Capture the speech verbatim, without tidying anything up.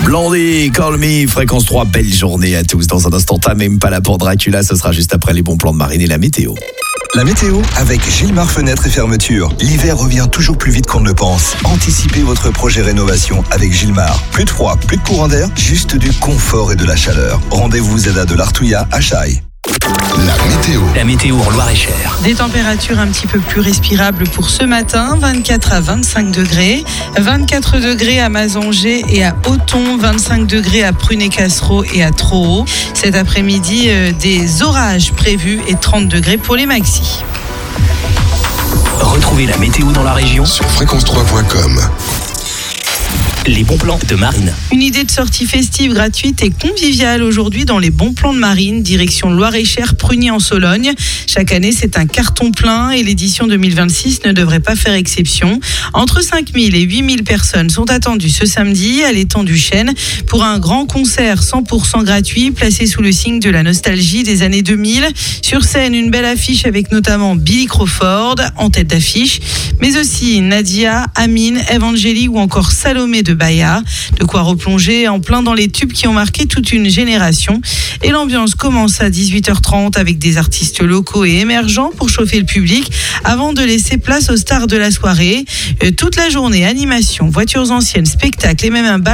Blondie, Call Me, Fréquence trois, belle journée à tous. Dans un instant, t'as même pas là pour Dracula, ce sera juste après les bons plans de Marine et la météo. La météo avec Gilmar Fenêtres et Fermetures. L'hiver revient toujours plus vite qu'on ne le pense. Anticipez votre projet rénovation avec Gilmar. Plus de froid, plus de courant d'air, juste du confort et de la chaleur. Rendez-vous Zeda de l'Artouillat à Chaille. La météo. La météo en Loir-et-Cher. Des températures un petit peu plus respirables pour ce matin, vingt-quatre à vingt-cinq degrés, vingt-quatre degrés à Mazanger et à Auton, vingt-cinq degrés à Prunet-Cassereau et à Trohaut. Cet après-midi, euh, des orages prévus et trente degrés pour les maxis. Retrouvez la météo dans la région Sur fréquence trois point com. Les bons plans de Marine. Une idée de sortie festive, gratuite et conviviale aujourd'hui dans les bons plans de Marine, direction Loir-et-Cher, Prunier-en-Sologne. Chaque année, c'est un carton plein et l'édition deux mille vingt-six ne devrait pas faire exception. Entre cinq mille et huit mille personnes sont attendues ce samedi à l'étang du Chêne pour un grand concert cent pour cent gratuit placé sous le signe de la nostalgie des années deux mille. Sur scène, une belle affiche avec notamment Billy Crawford en tête d'affiche, mais aussi Nadia, Amine, Evangélie ou encore Salomé de Baya. De quoi replonger en plein dans les tubes qui ont marqué toute une génération. Et l'ambiance commence à dix-huit heures trente avec des artistes locaux et émergents pour chauffer le public avant de laisser place aux stars de la soirée. Euh, toute la journée, animation, voitures anciennes, spectacles et même un bal